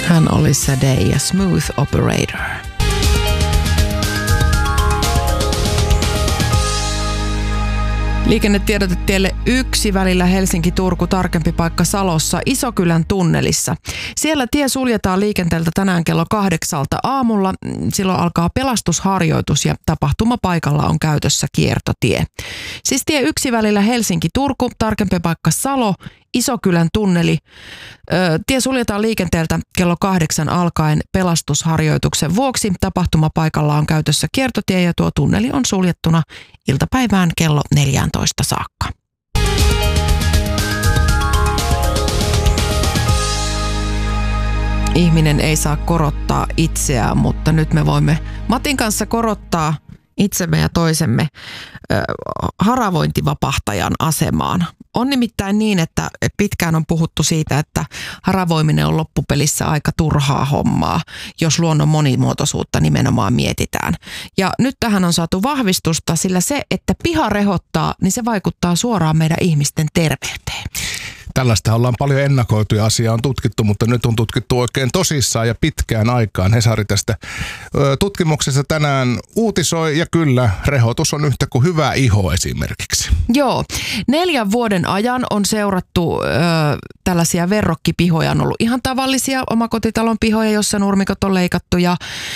Hän oli Sade ja Smooth Operator. Liikennetiedote tielle 1 välillä Helsinki-Turku, tarkempi paikka Salossa, Isokylän tunnelissa. Siellä tie suljetaan liikenteeltä tänään kello 8 aamulla. Silloin alkaa pelastusharjoitus ja tapahtumapaikalla on käytössä kiertotie. Siis tie 1 välillä Helsinki-Turku, tarkempi paikka Salo, Isokylän tunneli. Tie suljetaan liikenteeltä kello 8 alkaen pelastusharjoituksen vuoksi. Tapahtumapaikalla on käytössä kiertotie ja tuo tunneli on suljettuna iltapäivään kello 14 saakka. Ihminen ei saa korottaa itseään, mutta nyt me voimme Matin kanssa korottaa itsemme ja toisemme haravointivapahtajan asemaan. On nimittäin niin, että pitkään on puhuttu siitä, että haravoiminen on loppupelissä aika turhaa hommaa, jos luonnon monimuotoisuutta nimenomaan mietitään. Ja nyt tähän on saatu vahvistusta, sillä se, että piha rehottaa, niin se vaikuttaa suoraan meidän ihmisten terveyteen. Tällaista ollaan paljon ennakoitu ja asiaa on tutkittu, mutta nyt on tutkittu oikein tosissaan ja pitkään aikaan. Hesari tästä tutkimuksesta tänään uutisoi ja kyllä, rehotus on yhtä kuin hyvä iho esimerkiksi. Joo, 4 vuoden ajan on seurattu tällaisia verrokkipihoja. On ollut ihan tavallisia omakotitalon pihoja, jossa nurmikot on leikattu ja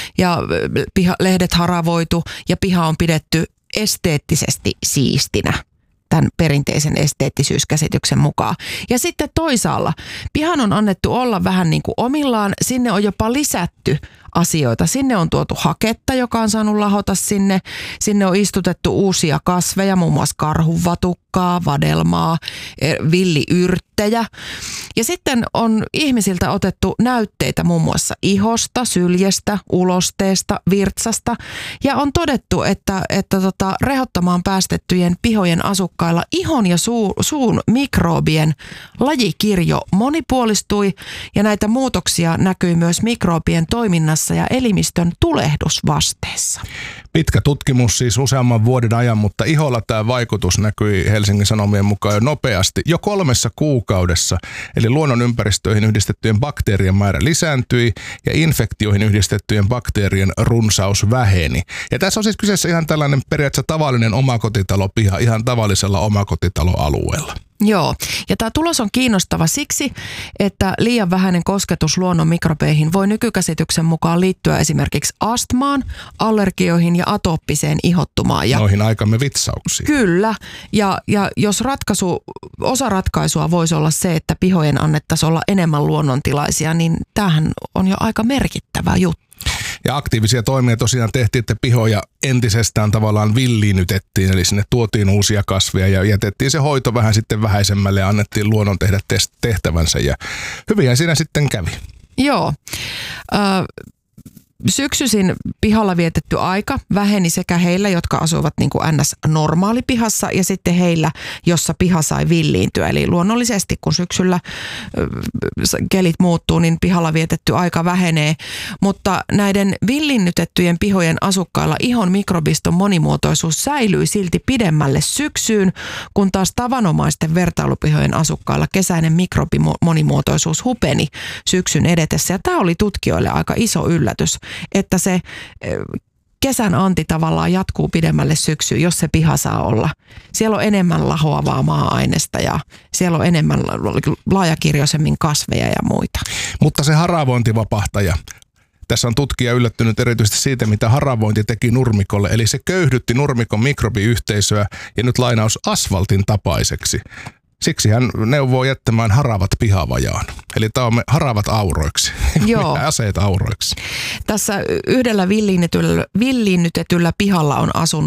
lehdet haravoitu ja piha on pidetty esteettisesti siistinä tämän perinteisen esteettisyyskäsityksen mukaan. Ja sitten toisaalla pihan on annettu olla vähän niin kuin omillaan, sinne on jopa lisätty asioita. Sinne on tuotu haketta, joka on saanut lahota sinne. Sinne on istutettu uusia kasveja, muun muassa karhunvatukkaa, vadelmaa, villiyrttejä. Ja sitten on ihmisiltä otettu näytteitä muun muassa ihosta, syljestä, ulosteesta, virtsasta. Ja on todettu, että rehottamaan päästettyjen pihojen asukkailla ihon ja suun mikrobien lajikirjo monipuolistui. Ja näitä muutoksia näkyy myös mikrobien toiminnassa ja elimistön tulehdusvasteessa. Pitkä tutkimus siis useamman vuoden ajan, mutta iholla tämä vaikutus näkyi Helsingin Sanomien mukaan jo nopeasti, jo 3 kuukaudessa. Eli luonnonympäristöihin yhdistettyjen bakteerien määrä lisääntyi ja infektioihin yhdistettyjen bakteerien runsaus väheni. Ja tässä on siis kyseessä ihan tällainen periaatteessa tavallinen omakotitalopiha ihan tavallisella omakotitaloalueella. Joo, ja tämä tulos on kiinnostava siksi, että liian vähäinen kosketus luonnon mikrobeihin voi nykykäsityksen mukaan liittyä esimerkiksi astmaan, allergioihin ja atooppiseen ihottumaan. Noihin aikamme vitsauksiin. Kyllä, ja jos osa ratkaisua voisi olla se, että pihojen annettaisiin olla enemmän luonnontilaisia, niin tämähän on jo aika merkittävä juttu. Ja aktiivisia toimia tosiaan tehtiin, että pihoja entisestään tavallaan villiinnytettiin, eli sinne tuotiin uusia kasveja ja jätettiin se hoito vähän sitten vähäisemmälle ja annettiin luonnon tehdä tehtävänsä ja hyvinhän siinä sitten kävi. Joo. Syksyisin pihalla vietetty aika väheni sekä heillä, jotka asuvat niin kuin NS-normaalipihassa ja sitten heillä, jossa piha sai villiintyä. Eli luonnollisesti, kun syksyllä kelit muuttuu, niin pihalla vietetty aika vähenee. Mutta näiden villinnytettyjen pihojen asukkailla ihon mikrobiston monimuotoisuus säilyi silti pidemmälle syksyyn, kun taas tavanomaisten vertailupihojen asukkailla kesäinen mikrobimonimuotoisuus hupeni syksyn edetessä. Ja tämä oli tutkijoille aika iso yllätys, että se kesän anti tavallaan jatkuu pidemmälle syksyyn, jos se piha saa olla. Siellä on enemmän lahoavaa maa-ainesta ja siellä on enemmän laajakirjoisemmin kasveja ja muita. Mutta se haravointivapahtaja. Tässä on tutkija yllättynyt erityisesti siitä, mitä haravointi teki nurmikolle. Eli se köyhdytti nurmikon mikrobiyhteisöä ja nyt lainaus asfaltin tapaiseksi. Siksi hän neuvoo jättämään haravat pihavajaan. Eli tämä on haravat auroiksi. Joo. Aseet auroiksi. Tässä yhdellä villiinnytetyllä pihalla on asunut